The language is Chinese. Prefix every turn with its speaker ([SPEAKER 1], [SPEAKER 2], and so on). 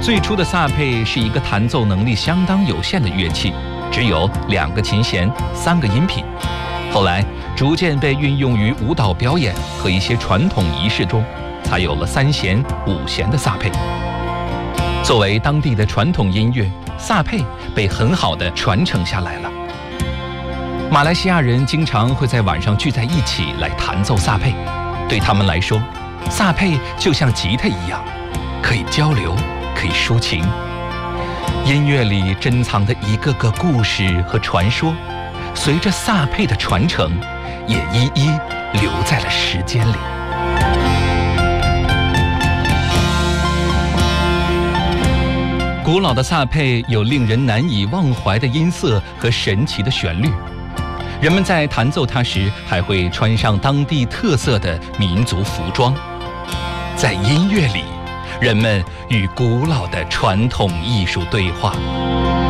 [SPEAKER 1] 最初的萨佩是一个弹奏能力相当有限的乐器，只有2个琴弦、3个音频。后来逐渐被运用于舞蹈表演和一些传统仪式中，才有了3弦、5弦的萨佩。作为当地的传统音乐，萨佩被很好地传承下来了。马来西亚人经常会在晚上聚在一起来弹奏萨佩，对他们来说，萨佩就像吉他一样，可以交流，可以抒情。音乐里珍藏的一个个故事和传说，随着萨佩的传承，也一一留在了时间里。古老的萨佩有令人难以忘怀的音色和神奇的旋律。人们在弹奏它时，还会穿上当地特色的民族服装。在音乐里，人们与古老的传统艺术对话。